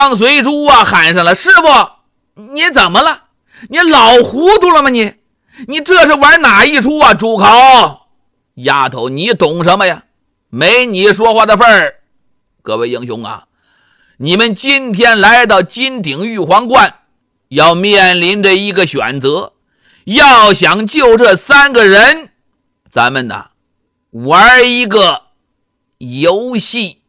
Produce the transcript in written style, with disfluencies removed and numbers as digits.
张随珠啊喊上了：“师傅，你怎么了？你老糊涂了吗你这是玩哪一出啊？住口！丫头，你懂什么呀？没你说话的份儿。各位英雄啊，你们今天来到金鼎玉皇观，要面临着一个选择，要想救这3个人，咱们呢玩一个游戏。